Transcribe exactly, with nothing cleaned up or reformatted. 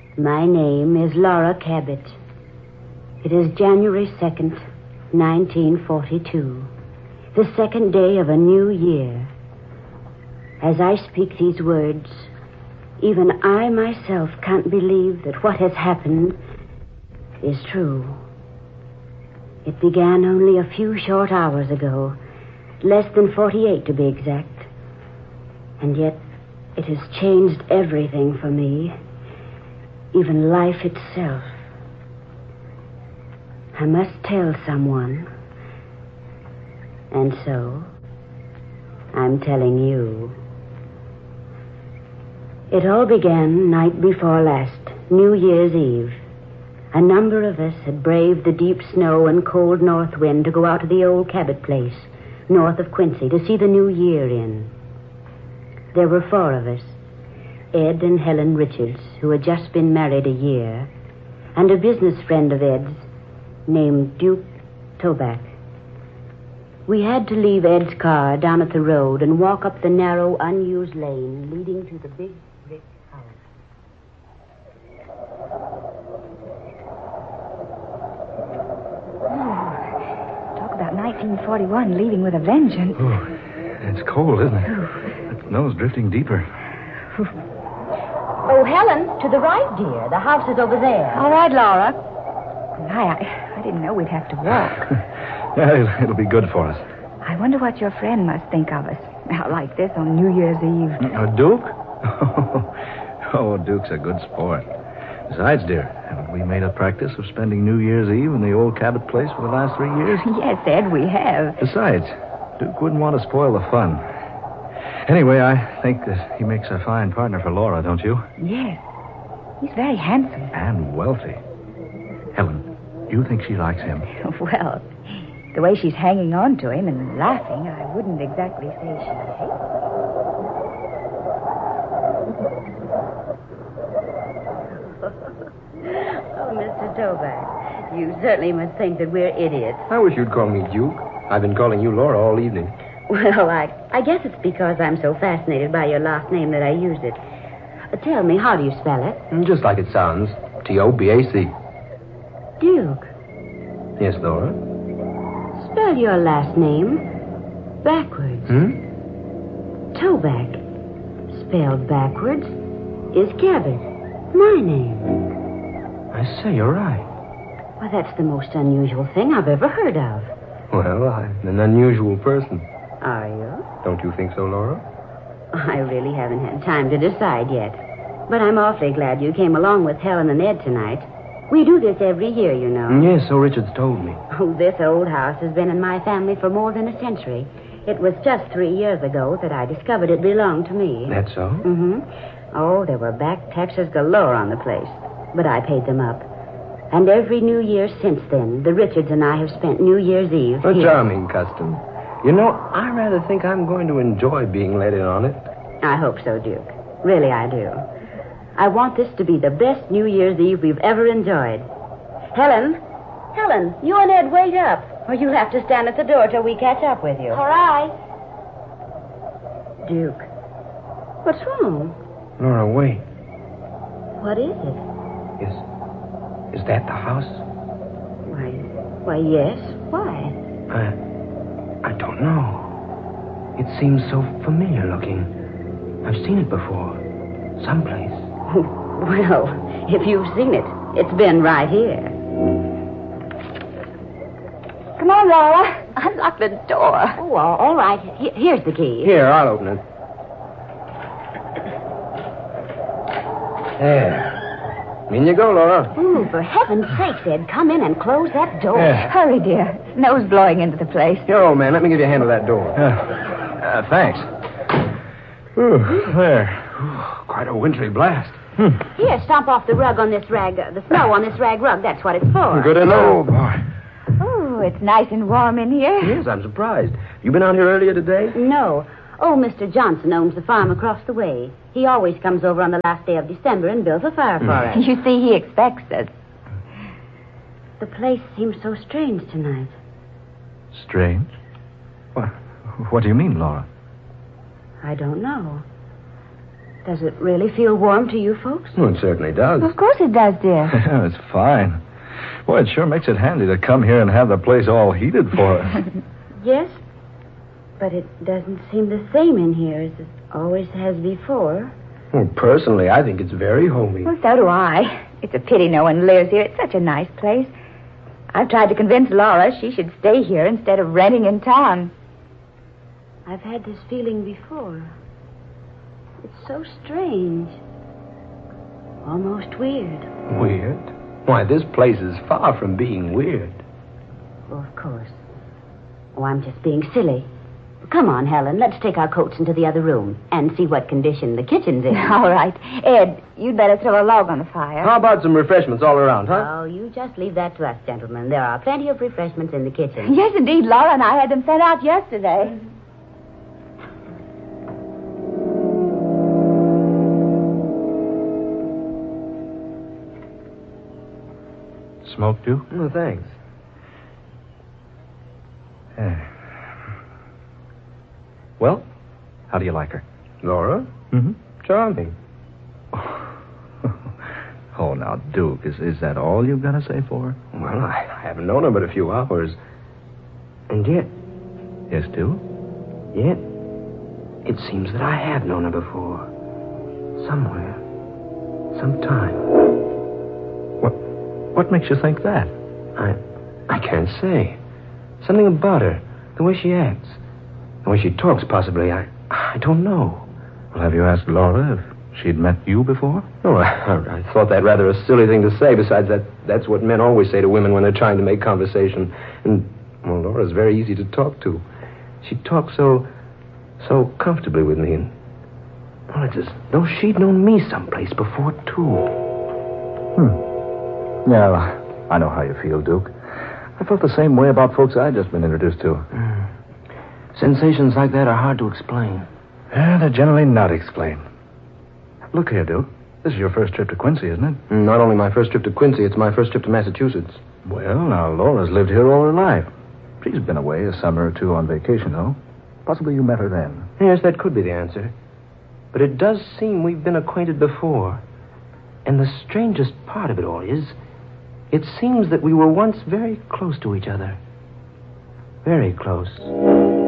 My name is Laura Cabot. It is January second, nineteen forty-two, the second day of a new year. As I speak these words, even I myself can't believe that what has happened is true. It began only a few short hours ago, less than forty-eight to be exact. And yet it has changed everything for me, even life itself. I must tell someone. And so, I'm telling you. It all began night before last, New Year's Eve. A number of us had braved the deep snow and cold north wind to go out to the old Cabot place, north of Quincy, to see the new year in. There were four of us, Ed and Helen Richards, who had just been married a year, and a business friend of Ed's named Duke Toback. We had to leave Ed's car down at the road and walk up the narrow, unused lane leading to the big brick house. About nineteen forty-one, leaving with a vengeance. Oh, it's cold, isn't it? The snow's drifting deeper. Oh, Helen, to the right, dear. The house is over there. All right, Laura. My, I, I didn't know we'd have to walk. Yeah, it'll, it'll be good for us. I wonder what your friend must think of us, out like this on New Year's Eve. Uh, Duke? Oh, Duke's a good sport. Besides, dear, haven't we made a practice of spending New Year's Eve in the old Cabot place for the last three years? Yes, Ed, we have. Besides, Duke wouldn't want to spoil the fun. Anyway, I think that he makes a fine partner for Laura, don't you? Yes. He's very handsome. And wealthy. Helen, do you think she likes him? Well, the way she's hanging on to him and laughing, I wouldn't exactly say she hates him. Oh, Mister Toback, you certainly must think that we're idiots. I wish you'd call me Duke. I've been calling you Laura all evening. Well, I, I guess it's because I'm so fascinated by your last name that I used it. Uh, tell me, how do you spell it? Just like it sounds. T O B A C. Duke. Yes, Laura? Spell your last name backwards. Hmm? Toback, spelled backwards, is Cabot. My name. I say, you're right. Well, that's the most unusual thing I've ever heard of. Well, I'm an unusual person. Are you? Don't you think so, Laura? I really haven't had time to decide yet. But I'm awfully glad you came along with Helen and Ed tonight. We do this every year, you know. Yes, so Richard's told me. Oh, this old house has been in my family for more than a century. It was just three years ago that I discovered it belonged to me. That's so? Mm-hmm. Oh, there were back taxes galore on the place. But I paid them up. And every New Year since then, the Richards and I have spent New Year's Eve A here. charming custom. You know, I rather think I'm going to enjoy being let in on it. I hope so, Duke. Really, I do. I want this to be the best New Year's Eve we've ever enjoyed. Helen, Helen, you and Ed wait up, or you'll have to stand at the door till we catch up with you. All right. Duke, what's wrong? Laura, wait. What is it? Is, is that the house? Why, why, yes. Why? I... I don't know. It seems so familiar looking. I've seen it before. Someplace. Well, if you've seen it, it's been right here. Come on, Laura. Unlock the door. Oh, all all right. He- here's the key. Here, I'll open it. There. In you go, Laura. Ooh, for heaven's sake, Ed, come in and close that door. Yeah. Hurry, dear. Snow's blowing into the place. Here, old man, let me give you a hand with that door. Uh, uh, thanks. Ooh, there. Ooh, quite a wintry blast. Hmm. Here, stomp off the rug on this rag, uh, the snow on this rag rug. That's what it's for. Good to know. Oh, boy. Oh, it's nice and warm in here. Yes, I'm surprised. You been out here earlier today? No. Oh, Mister Johnson owns the farm across the way. He always comes over on the last day of December and builds a fire for us. You see, he expects us. The place seems so strange tonight. Strange? What, what do you mean, Laura? I don't know. Does it really feel warm to you folks? Well, it certainly does. Of course it does, dear. It's fine. Boy, it sure makes it handy to come here and have the place all heated for us. Yes, but it doesn't seem the same in here as it always has before. Well, personally, I think it's very homey. Well, so do I. It's a pity no one lives here. It's such a nice place. I've tried to convince Laura she should stay here instead of renting in town. I've had this feeling before. It's so strange. Almost weird. Weird? Why, this place is far from being weird. Oh, of course. Oh, I'm just being silly. Come on, Helen. Let's take our coats into the other room and see what condition the kitchen's in. All right. Ed, you'd better throw a log on the fire. How about some refreshments all around, huh? Oh, you just leave that to us, gentlemen. There are plenty of refreshments in the kitchen. Yes, indeed. Laura and I had them sent out yesterday. Smoke, Duke? No, thanks. Yeah. Well, how do you like her? Laura? Mm-hmm. Charming. Oh, now, Duke, is, is that all you've got to say for her? Well, I, I haven't known her but a few hours. And yet, Yes, Duke? yet, it seems that I have known her before. Somewhere. Sometime. What, what makes you think that? I, I can't say. Something about her. The way she acts. The way she talks, possibly. I, I don't know. Well, have you asked Laura if she'd met you before? Oh, I, I thought that rather a silly thing to say. Besides, that that's what men always say to women when they're trying to make conversation. And, well, Laura's very easy to talk to. She talks so, so comfortably with me. And, well, it's as though she'd known me someplace before, too. Hmm. Yeah, well, I know how you feel, Duke. I felt the same way about folks I'd just been introduced to. Mm. Sensations like that are hard to explain. Yeah, they're generally not explained. Look here, Duke. This is your first trip to Quincy, isn't it? Mm, Not only my first trip to Quincy, it's my first trip to Massachusetts. Well, now, Laura's lived here all her life. She's been away a summer or two on vacation, though. Possibly you met her then. Yes, that could be the answer. But it does seem we've been acquainted before. And the strangest part of it all is, it seems that we were once very close to each other. Very close.